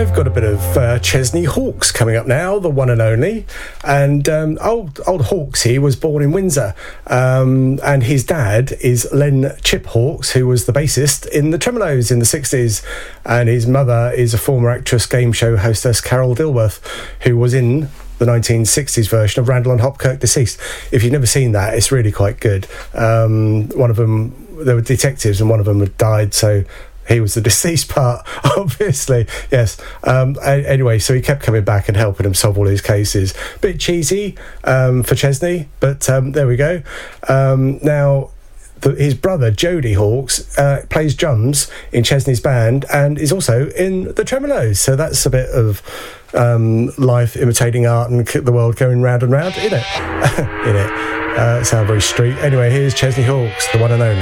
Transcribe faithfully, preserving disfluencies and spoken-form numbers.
I've got a bit of uh, Chesney Hawkes coming up now, the one and only. And um, old old Hawkes, he was born in Windsor. Um, and his dad is Len Chip Hawkes, who was the bassist in the Tremeloes in the sixties. And his mother is a former actress, game show hostess Carol Dilworth, who was in the nineteen sixties version of Randall and Hopkirk Deceased. If you've never seen that, it's really quite good. Um, one of them, they were detectives, and one of them had died, so he was the deceased part, obviously. Yes. Um, a- anyway, so he kept coming back and helping him solve all his cases. Bit cheesy um, for Chesney, but um, there we go. Um, now, the, his brother, Jody Hawkes, uh, plays drums in Chesney's band and is also in the Tremeloes. So that's a bit of um, life imitating art and the world going round and round, innit? innit? Uh, sound very street. Anyway, here's Chesney Hawkes, the one and only.